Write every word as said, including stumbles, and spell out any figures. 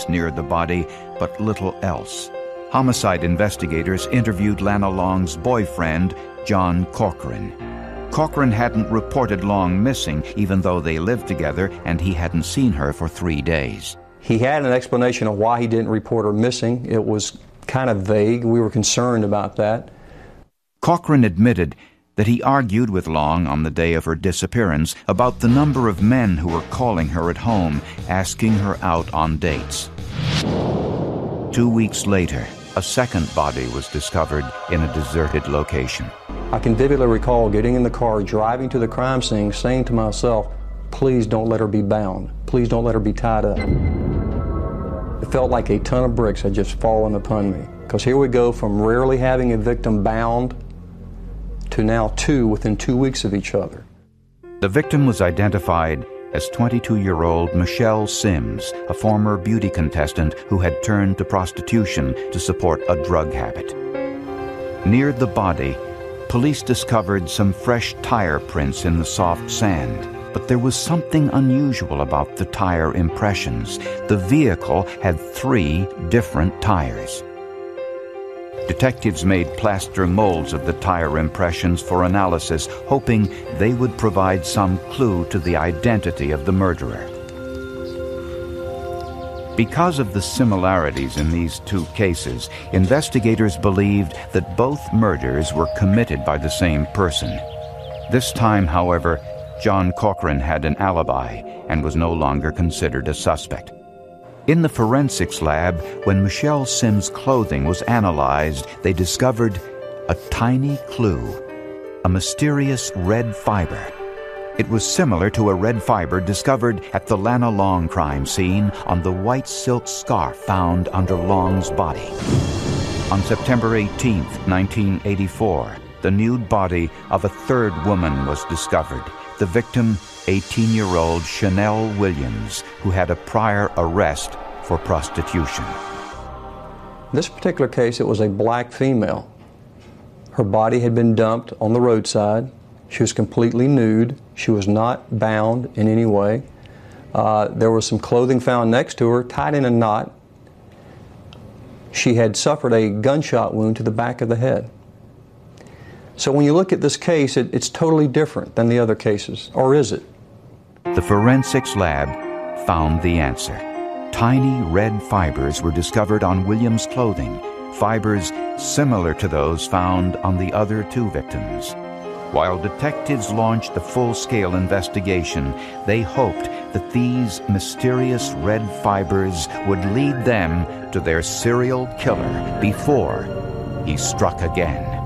prints near the body, but little else. Homicide investigators interviewed Lana Long's boyfriend, John Corcoran. Corcoran hadn't reported Long missing, even though they lived together and he hadn't seen her for three days. He had an explanation of why he didn't report her missing. It was kind of vague. We were concerned about that. Corcoran admitted that he argued with Long on the day of her disappearance about the number of men who were calling her at home, asking her out on dates. Two weeks later, a second body was discovered in a deserted location. I can vividly recall getting in the car, driving to the crime scene, saying to myself, please don't let her be bound. Please don't let her be tied up. It felt like a ton of bricks had just fallen upon me. Because here we go from rarely having a victim bound to now two within two weeks of each other. The victim was identified as twenty-two-year-old Michelle Sims, a former beauty contestant who had turned to prostitution to support a drug habit. Near the body, police discovered some fresh tire prints in the soft sand, but there was something unusual about the tire impressions. The vehicle had three different tires. Detectives made plaster molds of the tire impressions for analysis, hoping they would provide some clue to the identity of the murderer. Because of the similarities in these two cases, investigators believed that both murders were committed by the same person. This time, however, John Corcoran had an alibi and was no longer considered a suspect. In the forensics lab, when Michelle Sims' clothing was analyzed, they discovered a tiny clue, a mysterious red fiber. It was similar to a red fiber discovered at the Lana Long crime scene on the white silk scarf found under Long's body. On September eighteenth, nineteen eighty-four, the nude body of a third woman was discovered. The victim, eighteen-year-old Chanel Williams, who had a prior arrest for prostitution. In this particular case, it was a black female. Her body had been dumped on the roadside. She was completely nude. She was not bound in any way. Uh, there was some clothing found next to her, tied in a knot. She had suffered a gunshot wound to the back of the head. So when you look at this case, it, it's totally different than the other cases, or is it? The forensics lab found the answer. Tiny red fibers were discovered on Williams' clothing, fibers similar to those found on the other two victims. While detectives launched the full-scale investigation, they hoped that these mysterious red fibers would lead them to their serial killer before he struck again.